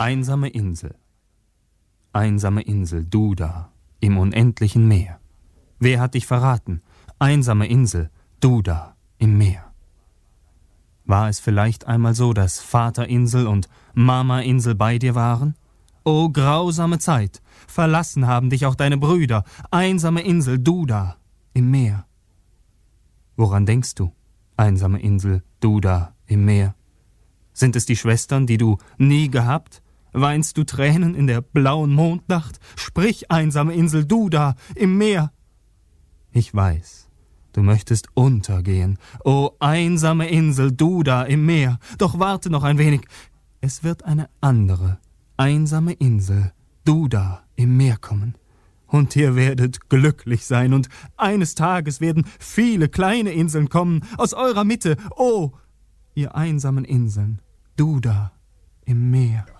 Einsame Insel. Einsame Insel, du da, im unendlichen Meer. Wer hat dich verraten? Einsame Insel, du da, im Meer. War es vielleicht einmal so, dass Vaterinsel und Mama-Insel bei dir waren? O grausame Zeit, verlassen haben dich auch deine Brüder, einsame Insel, du da, im Meer. Woran denkst du, einsame Insel, du da, im Meer? Sind es die Schwestern, die du nie gehabt? Weinst du Tränen in der blauen Mondnacht? Sprich, einsame Insel, du da, im Meer. Ich weiß, du möchtest untergehen, o einsame Insel, du da, im Meer. Doch warte noch ein wenig, es wird eine andere, einsame Insel, du da, im Meer kommen. Und ihr werdet glücklich sein, und eines Tages werden viele kleine Inseln kommen aus eurer Mitte, o ihr einsamen Inseln, du da, im Meer.